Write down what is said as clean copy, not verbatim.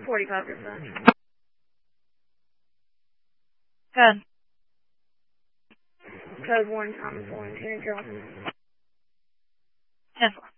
45%. Good. Code 1 Thomas 1, 10 Charles. 10-4.